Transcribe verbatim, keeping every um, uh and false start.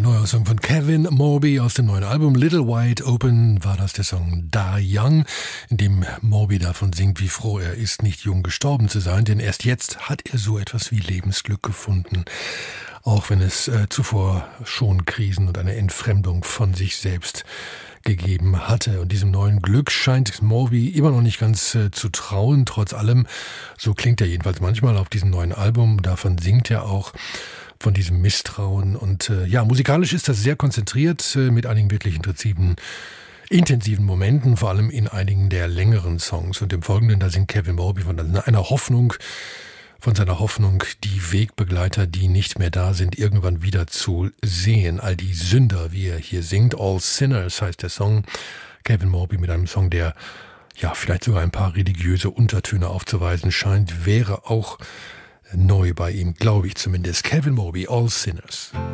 neuer Song von Kevin Morby aus dem neuen Album Little Wide Open war das der Song Die Young, in dem Morby davon singt, wie froh er ist, nicht jung gestorben zu sein, denn erst jetzt hat er so etwas wie Lebensglück gefunden, auch wenn es äh, zuvor schon Krisen und eine Entfremdung von sich selbst gegeben hatte. Und diesem neuen Glück scheint Morby immer noch nicht ganz äh, zu trauen, trotz allem. So klingt er jedenfalls manchmal auf diesem neuen Album. Davon singt er auch, von diesem Misstrauen. Und äh, ja, musikalisch ist das sehr konzentriert, äh, mit einigen wirklich intensiven, intensiven Momenten, vor allem in einigen der längeren Songs. Und im Folgenden, da singt Kevin Morby von einer Hoffnung, von seiner Hoffnung, die Wegbegleiter, die nicht mehr da sind, irgendwann wieder zu sehen. All die Sünder, wie er hier singt. All Sinners heißt der Song. Kevin Morby mit einem Song, der ja vielleicht sogar ein paar religiöse Untertöne aufzuweisen scheint, wäre auch neu bei ihm, glaube ich zumindest. Kevin Morby, All Sinners.